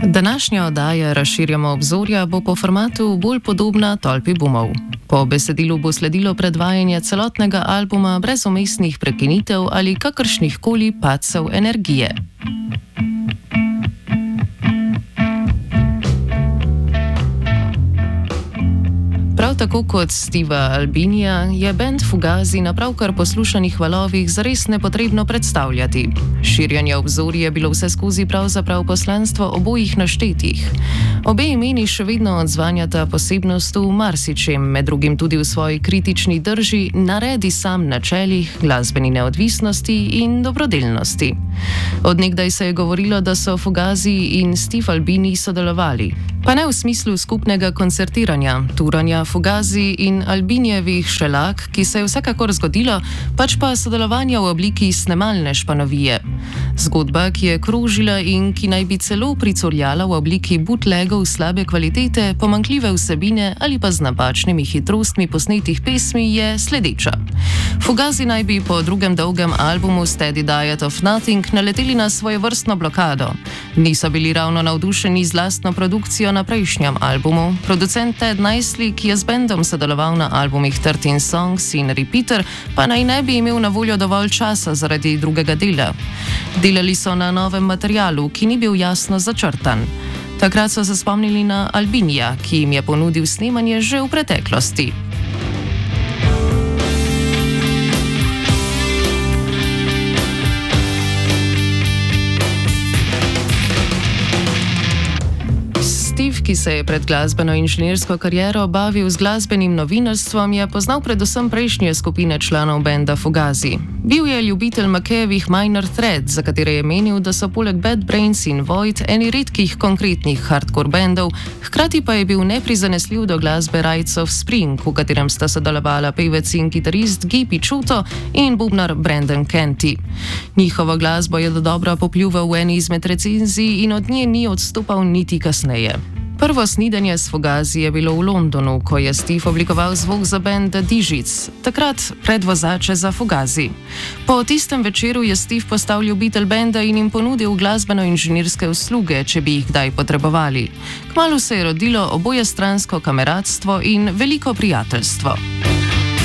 Današnja oddaja Razširjamo obzorja bo po formatu bolj podobna Tolpi bumov. Po besedilu bo sledilo predvajanje celotnega albuma brez vmesnih prekinitev ali kakršnih koli padcev energije. Prav tako kot Steva Albinija je bend Fugazi na pravkar poslušanih valovih zares nepotrebno predstavljati. Širjenje obzorij je bilo vseskozi pravzaprav poslanstvo obojih naštetih. Obe imeni še vedno odzvanjata posebnost v marsičem, med drugim tudi v svoji kritični drži, naredi sam načelih, glasbeni neodvisnosti in dobrodelnosti. Od nekdaj se je govorilo, da so Fugazi in Steve Albini sodelovali. Pa ne v smislu skupnega koncertiranja, turanja Fugazi in Albinijevih šelak, ki se je vsekakor zgodilo, pač pa sodelovanja v obliki snemalne španovije. Zgodba, ki je krožila in ki naj bi celo pricurljala v obliki bootlegov slabe kvalitete, pomanjkljive vsebine ali pa z napačnimi hitrostmi posnetih pesmi, je sledeča. Fugazi naj bi po drugem dolgem albumu Steady Diet of Nothing naleteli na svojevrstno blokado. Niso bili ravno navdušeni z lastno produkcijo na prejšnjem albumu. Producent Ted Nicely, ki je z bendom sodeloval na albumih 13 Songs in Repeater, pa naj ne bi imel na voljo dovolj časa zaradi drugega dela. Delali so na novem materialu, ki ni bil jasno začrtan. Takrat so se spomnili na Albinija, ki jim je ponudil snemanje že v preteklosti. Steve, ki se je pred glasbeno inženirsko kariero bavil z glasbenim novinarstvom, je poznal predvsem prejšnje skupine članov benda Fugazi. Bil je ljubitelj Mackayevih Minor Threat, za katere je menil, da so poleg Bad Brains in Void eni redkih konkretnih hardcore bendov, hkrati pa je bil neprizanesljiv do glasbe Rites of Spring, v katerem sta sodelovala pevec in kitarist Guy Picciotto in bubnar Brendan Canty. Njihovo glasbo je dodobra popljuval v eni izmed recenzij in od nje ni odstopal niti kasneje. Prvo snidenje s Fugazi je bilo v Londonu, ko je Steve oblikoval zvok za bend The Digits, takrat predvozače za Fugazi. Po tistem večeru je Steve postal ljubitelj benda in jim ponudil glasbeno-inženirske usluge, če bi jih kdaj potrebovali. Kmalu se je rodilo obojestransko kameradstvo in veliko prijateljstvo.